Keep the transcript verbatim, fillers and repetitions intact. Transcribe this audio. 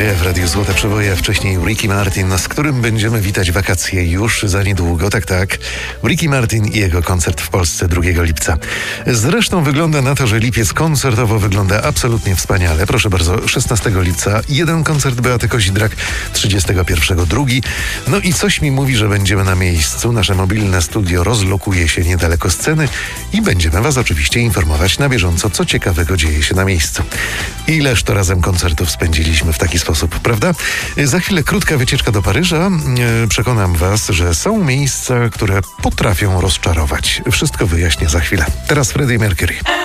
Mercury w Radiu Złote Przeboje, a wcześniej Ricky Martin, z którym będziemy witać wakacje już za niedługo. Tak, tak. Ricky Martin i jego koncert w Polsce drugiego lipca. Zresztą wygląda na to, że lipiec koncertowo wygląda absolutnie wspaniale. Proszę bardzo, szesnastego lipca jeden koncert Beaty Kozidrak, trzydziestego pierwszego drugi. No i coś mi mówi, że będziemy na miejscu. Nasze mobilne studio rozlokuje się niedaleko sceny i będziemy was oczywiście informować na bieżąco, co ciekawego dzieje się na miejscu. Ileż to razem koncertów spędziliśmy w taki sposób, prawda? Za chwilę krótka wycieczka do Paryża. Przekonam was, że są miejsca, które potrafią rozczarować. Wszystko wyjaśnię za chwilę. Teraz Freddie Mercury.